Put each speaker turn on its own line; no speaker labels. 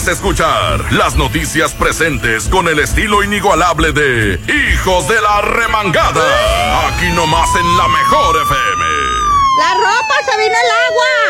vas a escuchar las noticias presentes con el estilo inigualable de Hijos de la Remangada. Aquí nomás en la Mejor FM.
¡La ropa se vino el agua!